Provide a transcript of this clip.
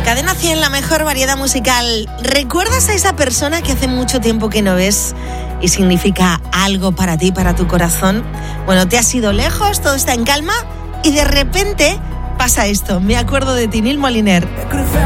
Cadena 100, la mejor variedad musical. ¿Recuerdas a esa persona que hace mucho tiempo que no ves y significa algo para ti, para tu corazón? Bueno, te has ido lejos, todo está en calma y de repente pasa esto. Me acuerdo de ti, Nil Moliner.